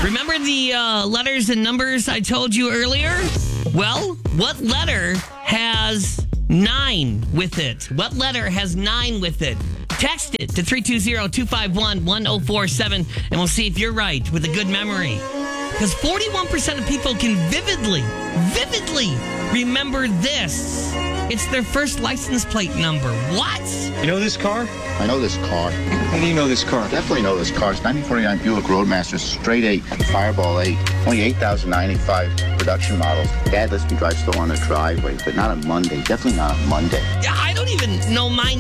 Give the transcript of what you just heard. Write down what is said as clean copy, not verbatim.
Remember the letters and numbers I told you earlier? Well, what letter has 9 with it? What letter has 9 with it? Text it to 320-251-1047, and we'll see if you're right with a good memory. Because 41% of people can vividly remember this. It's their first license plate number. What? You know this car? I know this car. How do you know this car? Definitely know this car. It's 1949 Buick Roadmaster, straight 8, Fireball 8. Only 8,095 production models. Dad lets me drive still on the driveway, but not on Monday. Definitely not on Monday. Yeah, I don't even know my